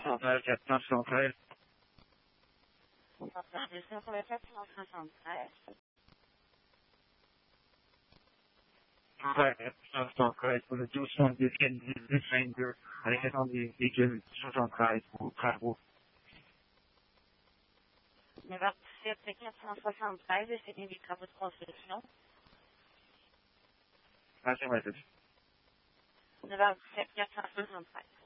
Central 473. Central 473. Ouais, 473 pour le 12-18-22 à l'exception des véhicules 73 pour travaux. Numéro 17 473, et c'est bien des travaux de construction. Ah, c'est vrai, c'est ça. Numéro 17 473.